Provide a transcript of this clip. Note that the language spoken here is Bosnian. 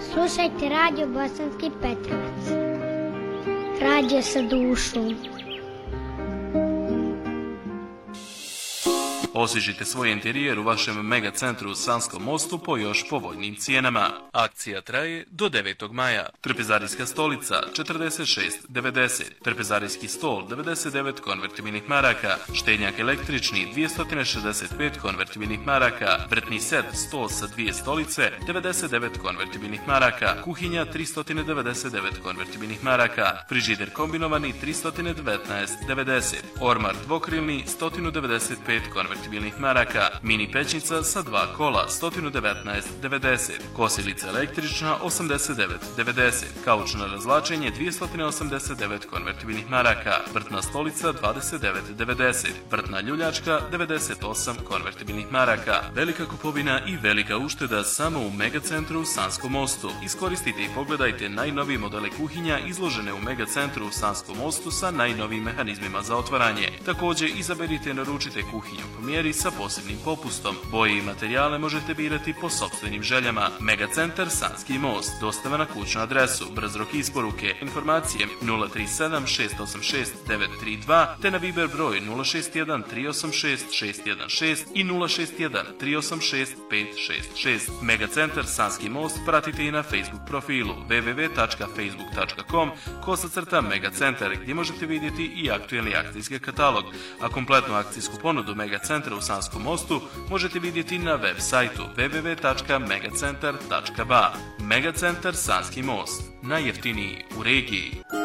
Slušajte Radio Bosanski Petrovac. Radio sa dušom. Osvježite svoj interijer u vašem Mega centru u Sanskom mostu po još povoljnim cijenama. Akcija traje do 9. maja. Trpezarijska stolica 46,90. Trpezarijski stol 99 konvertibilnih maraka. Štednjak električni 265 konvertibilnih maraka. Vrtni set stol sa 2 stolice 99 konvertibilnih maraka. Kuhinja 399 konvertibilnih maraka. Frižider kombinovani 319,90. Ormar dvokrilni 195 konvertibilnih maraka, mini pećnica sa 2 kola 119,90, kosilica električna 89,90, kaučno razvlačenje 289 konvertibilnih maraka, vrtna stolica 29,90, vrtna ljuljačka 98 konvertibilnih maraka. Velika kupovina i velika ušteda samo u Mega centru u Sanskom mostu. Iskoristite i pogledajte najnovije modele kuhinja izložene u Mega centru u Sanskom mostu sa najnovijim mehanizmima za otvaranje. Također izaberite i naručite kuhinju po mjeri sa posebnim popustom. Boje i materijale možete birati po sopstvenim željama. Mega centar Sanski most. Dostava na kućnu adresu. Brz rok isporuke. Informacije 037 686 932 te na Viber broj 061 386 616 i 061 386 566. Mega centar Sanski most pratite i na Facebook profilu www.facebook.com/megacentar gdje možete vidjeti i aktualni akcijski katalog, a kompletnu akcijsku ponudu Mega centra u Sanskom mostu možete vidjeti na web sajtu www.megacentar.ba. Mega centar Sanski most. Najjeftiniji u regiji.